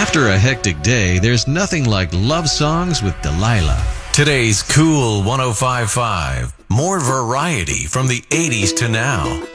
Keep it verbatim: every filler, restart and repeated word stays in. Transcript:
After a hectic day, there's nothing like love songs with Delilah. Today's Cool one oh five point five. More variety from the eighties to now.